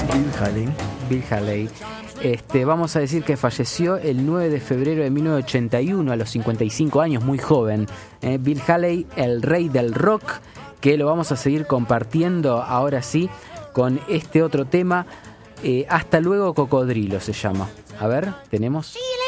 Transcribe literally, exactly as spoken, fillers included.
Bill Haley. Bill Haley. Este, vamos a decir que falleció el nueve de febrero de mil novecientos ochenta y uno a los cincuenta y cinco años, muy joven. Eh, Bill Haley, el rey del rock, que lo vamos a seguir compartiendo ahora sí con este otro tema. Eh, Hasta luego, Cocodrilo se llama. A ver, tenemos...